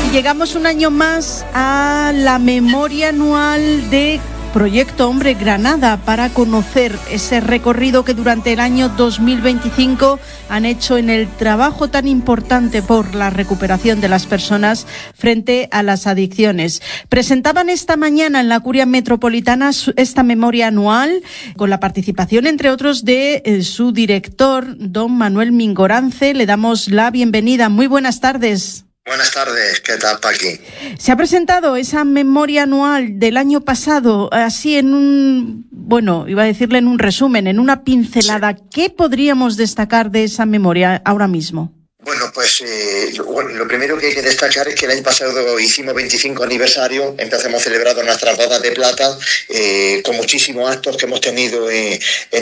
Llegamos un año más a la memoria anual de Proyecto Hombre Granada para conocer ese recorrido que durante el año 2025 han hecho en el trabajo tan importante por la recuperación de las personas frente a las adicciones. Presentaban esta mañana en la Curia Metropolitana esta memoria anual con la participación, entre otros, de su director, don Manuel Mingorance. Le damos la bienvenida. Muy buenas tardes. Buenas tardes, ¿qué tal, Paqui? Se ha presentado esa memoria anual del año pasado, así en un, iba a decirle en un resumen, en una pincelada. Sí. ¿Qué podríamos destacar de esa memoria ahora mismo? Bueno, pues lo primero que hay que destacar es que el año pasado hicimos 25 aniversario, empezamos celebrando nuestras bodas de plata, con muchísimos actos que hemos tenido en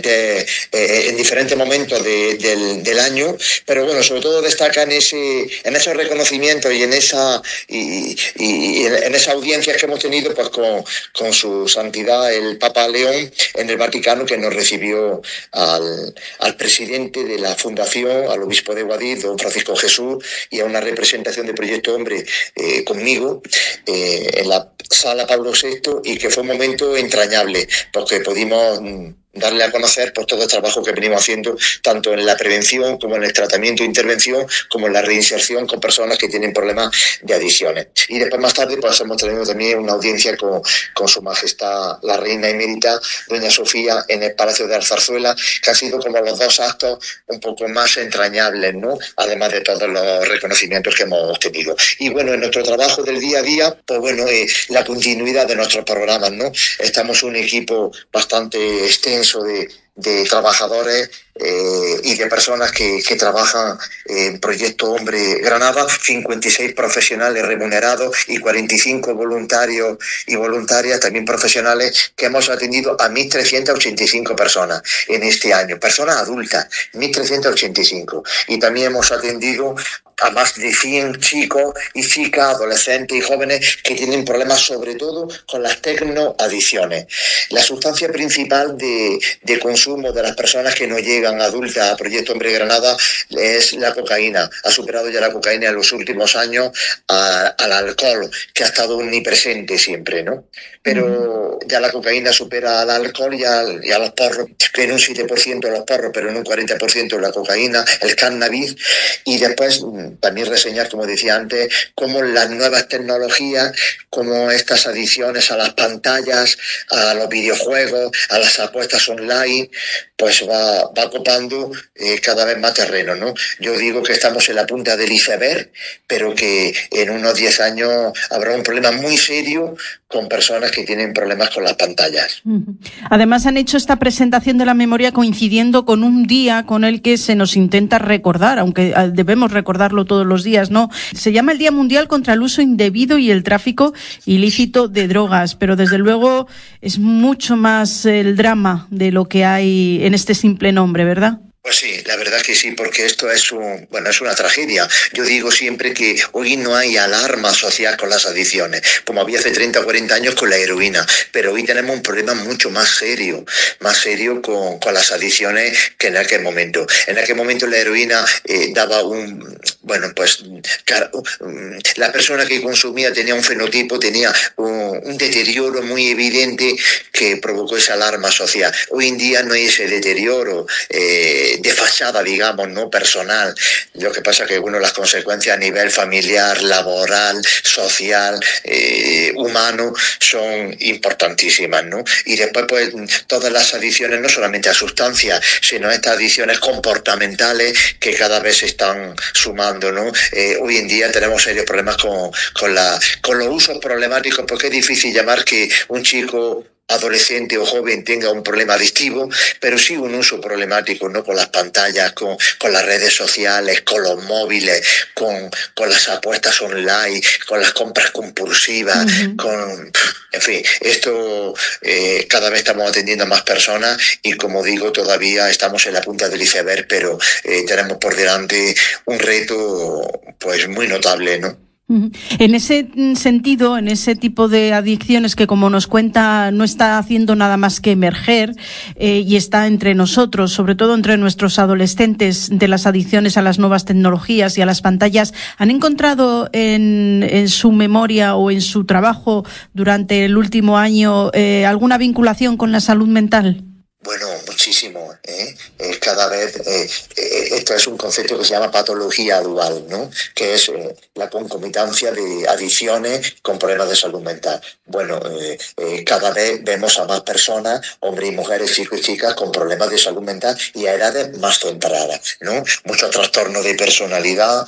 diferentes momentos del año, pero bueno, sobre todo destaca en esos reconocimientos y en esas audiencias que hemos tenido, pues con su santidad el Papa León en el Vaticano, que nos recibió al presidente de la fundación, al obispo de Guadix, don Francisco Jesús, y a una representación de Proyecto Hombre conmigo en la sala Pablo VI, y que fue un momento entrañable porque pudimos darle a conocer por todo el trabajo que venimos haciendo, tanto en la prevención como en el tratamiento e intervención, como en la reinserción con personas que tienen problemas de adicciones. Y después, más tarde, pues hemos tenido también una audiencia con su majestad la reina emérita, doña Sofía, en el Palacio de la Zarzuela, que han sido como los dos actos un poco más entrañables, ¿no? Además de todos los reconocimientos que hemos tenido. Y bueno, en nuestro trabajo del día a día, pues bueno, la continuidad de nuestros programas, ¿no? Estamos un equipo bastante extenso de trabajadores y de personas que trabajan en Proyecto Hombre Granada, 56 profesionales remunerados y 45 voluntarios y voluntarias también profesionales, que hemos atendido a 1.385 personas en este año, personas adultas, 1.385, y también hemos atendido a más de 100 chicos y chicas, adolescentes y jóvenes que tienen problemas sobre todo con las tecnoadicciones. La sustancia principal de consumo de las personas que no llegan adultas a Proyecto Hombre Granada es la cocaína. Ha superado ya la cocaína en los últimos años al alcohol, que ha estado omnipresente siempre, ¿no? Pero ya la cocaína supera al alcohol y a los porros, que en un 7% los porros, pero en un 40% la cocaína, el cannabis. Y después también reseñar, como decía antes, cómo las nuevas tecnologías, como estas adicciones a las pantallas, a los videojuegos, a las apuestas online, pues va ocupando cada vez más terreno, ¿no? Yo digo que estamos en la punta del iceberg, pero que en unos 10 años habrá un problema muy serio con personas que tienen problemas con las pantallas. Además, han hecho esta presentación de la memoria coincidiendo con un día con el que se nos intenta recordar, aunque debemos recordarlo todos los días, ¿no? Se llama el Día Mundial contra el Uso Indebido y el Tráfico Ilícito de Drogas, pero desde luego es mucho más el drama de lo que hay en este simple nombre, ¿verdad? Pues sí, la verdad que sí, porque esto es una tragedia. Yo digo siempre que hoy no hay alarma social con las adicciones, como había hace 30 o 40 años con la heroína, pero hoy tenemos un problema mucho más serio con las adicciones que en aquel momento. En aquel momento la heroína daba la persona que consumía tenía un fenotipo, tenía un deterioro muy evidente que provocó esa alarma social. Hoy en día no hay ese deterioro de fachada, digamos, no personal. Lo que pasa que, las consecuencias a nivel familiar, laboral, social, humano, son importantísimas, ¿no? Y después, pues, todas las adicciones, no solamente a sustancias, sino a estas adicciones comportamentales que cada vez se están sumando, ¿no? Hoy en día tenemos serios problemas con los usos problemáticos, porque es difícil llamar que un chico adolescente o joven tenga un problema adictivo, pero sí un uso problemático, ¿no? Con las pantallas, con las redes sociales, con los móviles, con las apuestas online, con las compras compulsivas, en fin, esto cada vez estamos atendiendo a más personas y, como digo, todavía estamos en la punta del iceberg, pero tenemos por delante un reto pues muy notable, ¿no? En ese sentido, en ese tipo de adicciones que, como nos cuenta, no está haciendo nada más que emerger y está entre nosotros, sobre todo entre nuestros adolescentes, de las adicciones a las nuevas tecnologías y a las pantallas, ¿han encontrado en su memoria o en su trabajo durante el último año alguna vinculación con la salud mental? Bueno, muchísimo. Cada vez, esto es un concepto que se llama patología dual, ¿no? Que es la concomitancia de adicciones con problemas de salud mental. Bueno, cada vez vemos a más personas, hombres y mujeres, chicos y chicas, con problemas de salud mental y a edades más tempranas, ¿no? Muchos trastornos de personalidad,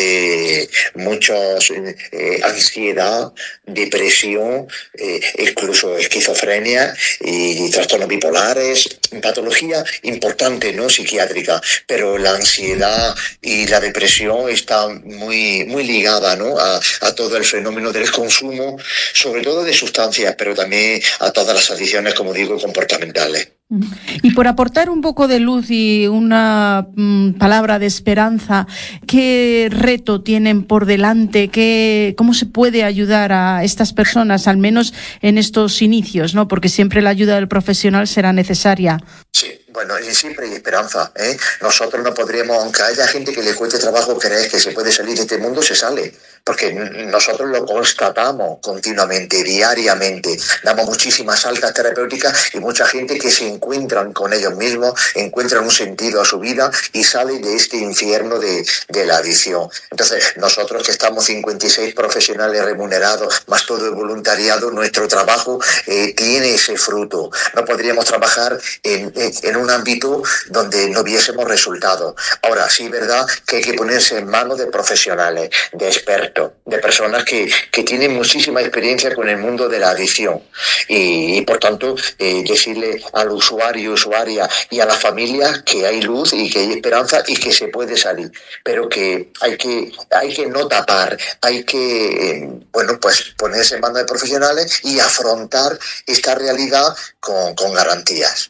muchos ansiedad, depresión, incluso esquizofrenia y trastornos bipolares, patología importante, ¿no? Psiquiátrica, pero la ansiedad y la depresión están muy ligada, ¿no? A todo el fenómeno del consumo, sobre todo de sustancias, pero también a todas las adicciones, como digo, comportamentales. Y por aportar un poco de luz y una palabra de esperanza, ¿qué reto tienen por delante? ¿Cómo se puede ayudar a estas personas, al menos en estos inicios, ¿no? Porque siempre la ayuda del profesional será necesaria. Sí. Bueno, y siempre hay esperanza, ¿eh? Nosotros no podríamos, aunque haya gente que le cueste trabajo creer que se puede salir de este mundo, se sale. Porque nosotros lo constatamos continuamente, diariamente. Damos muchísimas altas terapéuticas y mucha gente que se encuentran con ellos mismos, encuentran un sentido a su vida y salen de este infierno de la adicción. Entonces, nosotros que estamos 56 profesionales remunerados, más todo el voluntariado, nuestro trabajo tiene ese fruto. No podríamos trabajar en un ámbito donde no viésemos resultados. Ahora, sí es verdad que hay que ponerse en manos de profesionales, de expertos, de personas que tienen muchísima experiencia con el mundo de la adicción y por tanto, decirle al usuario, usuaria y a la familia que hay luz y que hay esperanza y que se puede salir, pero que hay que no tapar, hay que, pues ponerse en manos de profesionales y afrontar esta realidad con garantías.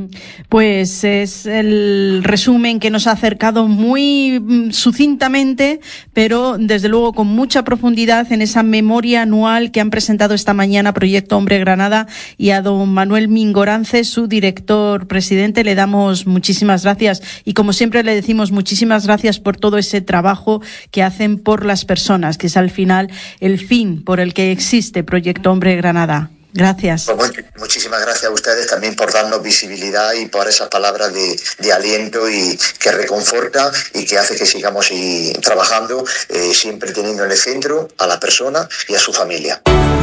Pues es el resumen que nos ha acercado muy sucintamente, pero desde luego con mucha profundidad en esa memoria anual que han presentado esta mañana Proyecto Hombre Granada, y a don Manuel Mingorance, su director presidente, le damos muchísimas gracias y, como siempre, le decimos muchísimas gracias por todo ese trabajo que hacen por las personas, que es al final el fin por el que existe Proyecto Hombre Granada. Gracias. Pues muchísimas gracias a ustedes también por darnos visibilidad y por esas palabras de aliento y que reconforta y que hace que sigamos trabajando, siempre teniendo en el centro a la persona y a su familia.